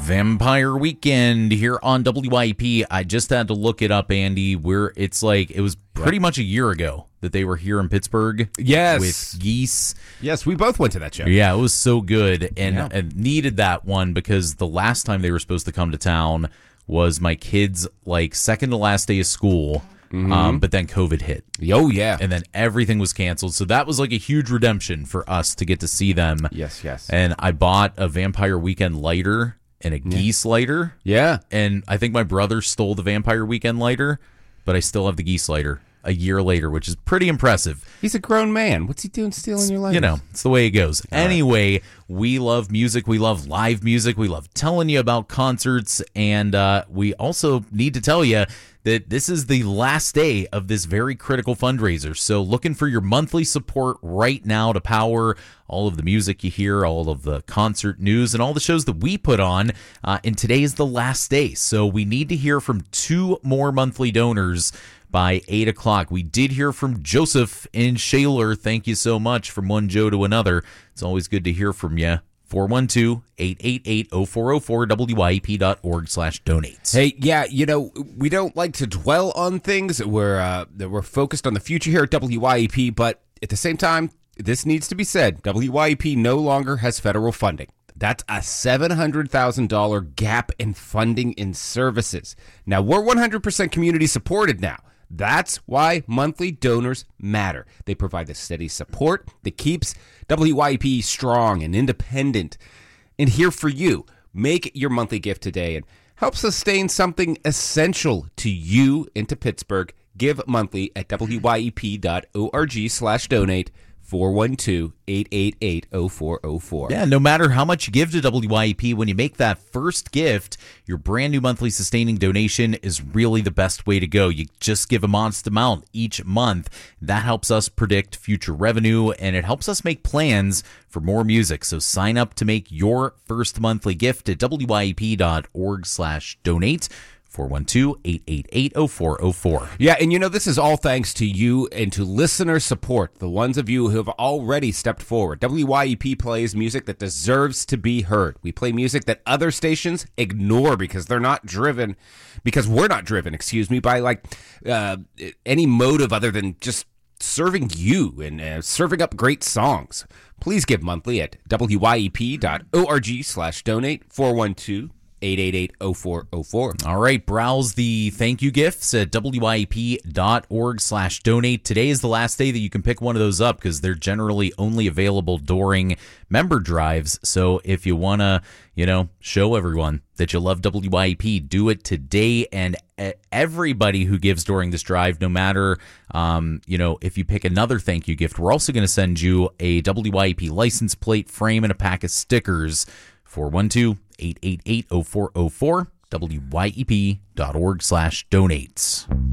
Vampire Weekend here on WYP. I just had to look it up, Andy. It was pretty much a year ago that they were here in Pittsburgh. Yes. With Geese. Yes, we both went to that show. Yeah, it was so good. And I needed that one because the last time they were supposed to come to town was my kids' second to last day of school. But then COVID hit. Oh, yeah. And then everything was canceled. So that was a huge redemption for us to get to see them. Yes, yes. And I bought a Vampire Weekend lighter and a Geese lighter. Yeah. And I think my brother stole the Vampire Weekend lighter, but I still have the Geese lighter a year later, which is pretty impressive. He's a grown man. What's he doing stealing your lighter? It's the way it goes. Anyway, we love music. We love live music. We love telling you about concerts. And we also need to tell you that this is the last day of this very critical fundraiser. So looking for your monthly support right now to power all of the music you hear, all of the concert news, and all the shows that we put on. And today is the last day. So we need to hear from 2 more monthly donors by 8 o'clock. We did hear from Joseph in Shaler. Thank you so much from one Joe to another. It's always good to hear from you. 412-888-0404, WYEP.org/donate. Hey, yeah, we don't like to dwell on things. We're focused on the future here at WYEP, but at the same time, this needs to be said. WYEP no longer has federal funding. That's a $700,000 gap in funding in services. Now, we're 100% community supported now. That's why monthly donors matter. They provide the steady support that keeps WYEP strong and independent and here for you. Make your monthly gift today and help sustain something essential to you and to Pittsburgh. Give monthly at WYEP.org/donate. 412-888-0404. Yeah, no matter how much you give to WYEP, when you make that first gift, your brand new monthly sustaining donation is really the best way to go. You just give a modest amount each month. That helps us predict future revenue, and it helps us make plans for more music. So sign up to make your first monthly gift at WYEP.org/donate. 412-888-0404. Yeah, and this is all thanks to you and to listener support, the ones of you who have already stepped forward. WYEP plays music that deserves to be heard. We play music that other stations ignore because we're not driven, by any motive other than just serving you and serving up great songs. Please give monthly at WYEP.org/donate. 412-888-0404. All right, browse the thank you gifts at WYEP.org/donate. Today is the last day that you can pick one of those up because they're generally only available during member drives. So if you want to, show everyone that you love WYEP, do it today. And everybody who gives during this drive, no matter, if you pick another thank you gift, we're also going to send you a WYEP license plate frame and a pack of stickers. 412-888-0404, WYEP.org/donate.